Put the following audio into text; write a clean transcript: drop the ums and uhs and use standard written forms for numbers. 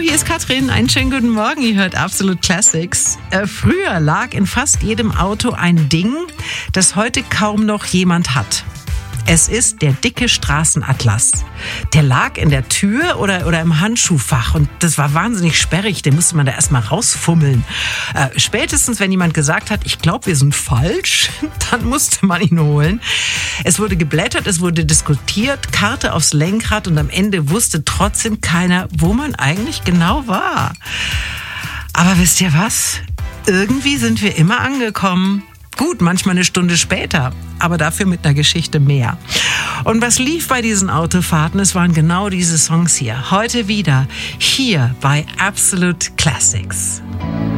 hier ist Katrin. Einen schönen guten Morgen. Ihr hört Absolut Classics. Früher lag in fast jedem Auto ein Ding, das heute kaum noch jemand hat. Es ist der dicke Straßenatlas. Der lag in der Tür oder im Handschuhfach und das war wahnsinnig sperrig, den musste man da erstmal rausfummeln. Spätestens, wenn jemand gesagt hat, ich glaube, wir sind falsch, dann musste man ihn holen. Es wurde geblättert, es wurde diskutiert, Karte aufs Lenkrad und am Ende wusste trotzdem keiner, wo man eigentlich genau war. Aber wisst ihr was? Irgendwie sind wir immer angekommen. Gut, manchmal eine Stunde später, aber dafür mit einer Geschichte mehr. Und was lief bei diesen Autofahrten? Es waren genau diese Songs hier. Heute wieder hier bei Absolute Classics.